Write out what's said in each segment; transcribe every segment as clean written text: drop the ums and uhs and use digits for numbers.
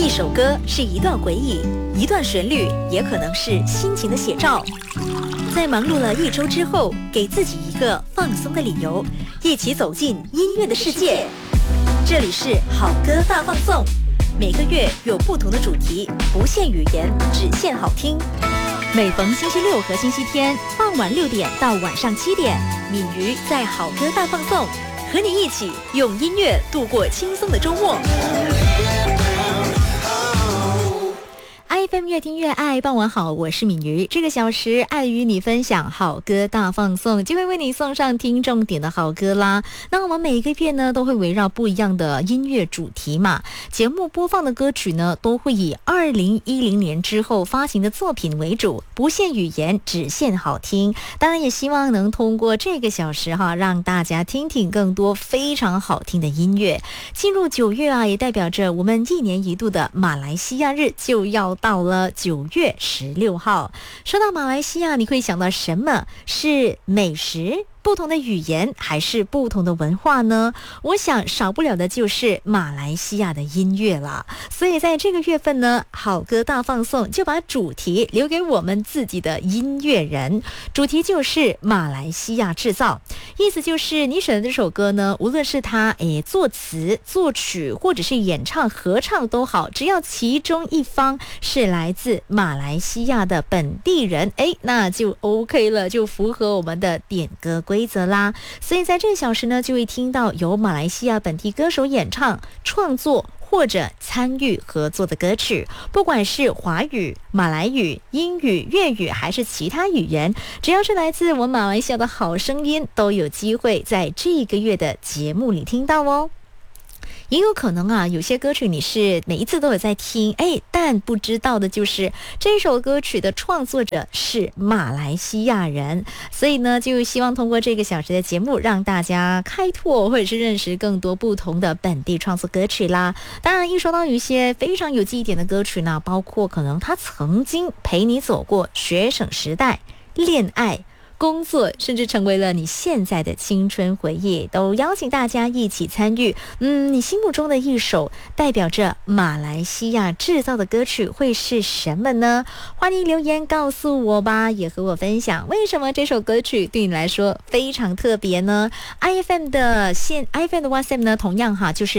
一首歌是一段回忆，一段旋律也可能是心情的写照。在忙碌了一周之后，给自己一个放松的理由，一起走进音乐的世界。这里是好歌大放送，每个月有不同的主题，不限语言，只限好听。每逢星期六和星期天傍晚6点到晚上7点，敏瑜在好歌大放送，和你一起用音乐度过轻松的周末。FM 越听越爱，傍晚好，我是敏瑜。这个小时爱与你分享好歌大放送，就会为你送上听众点的好歌啦。那我们每一个月呢，都会围绕不一样的音乐主题嘛。节目播放的歌曲呢，都会以2010年之后发行的作品为主，不限语言，只限好听。当然也希望能通过这个小时让大家听听更多非常好听的音乐。进入9月也代表着我们1年1度的马来西亚日就要到了9月16号。说到马来西亚，你会想到什么？是美食？不同的语言还是不同的文化呢？我想少不了的就是马来西亚的音乐了。所以在这个月份呢，好歌大放送就把主题留给我们自己的音乐人，主题就是马来西亚制造。意思就是你选的这首歌呢，无论是他作词作曲或者是演唱合唱都好，只要其中一方是来自马来西亚的本地人，那就 OK 了，就符合我们的点歌规则啦。所以在这个小时呢，就会听到由马来西亚本地歌手演唱、创作或者参与合作的歌曲，不管是华语、马来语、英语、粤语还是其他语言，只要是来自我们马来西亚的好声音，都有机会在这个月的节目里听到哦。也有可能有些歌曲你是每一次都有在听，但不知道的就是这首歌曲的创作者是马来西亚人。所以呢，就希望通过这个小时的节目，让大家开拓或者是认识更多不同的本地创作歌曲啦。当然，一说到有一些非常有记忆点的歌曲呢，包括可能他曾经陪你走过学生时代、恋爱、工作，甚至成为了你现在的青春回忆，都邀请大家一起参与。你心目中的一首代表着马来西亚制造的歌曲会是什么呢？欢迎留言告诉我吧，也和我分享为什么这首歌曲对你来说非常特别呢？ IFM 的 WhatsApp 呢，同样就是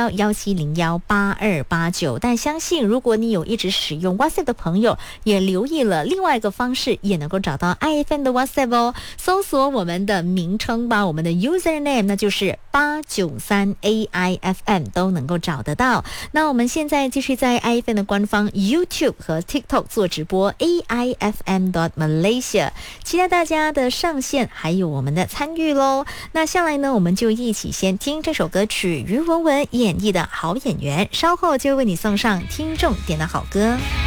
011-1701-8289，但相信如果你有一直使用 WhatsApp 的朋友，也留意了另外一个方式，也能够找到 IFM 的 WhatsApp搜索我们的名称吧，我们的 username 那就是893AIFM 都能够找得到。那我们现在继续在 IFM 的官方 YouTube 和 TikTok 做直播 AIFM.Malaysia， 期待大家的上线还有我们的参与咯。那下来呢，我们就一起先听这首歌曲，于文文演绎的好演员，稍后就为你送上听众点的好歌。